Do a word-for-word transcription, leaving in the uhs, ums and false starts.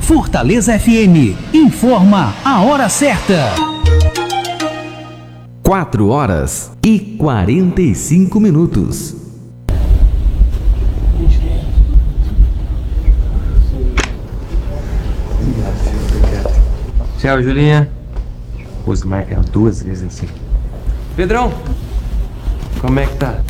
Fortaleza F M informa a hora certa. quatro horas e quarenta e cinco minutos. Tchau, Julinha. Pô, marca duas vezes assim. Pedrão, como é que tá?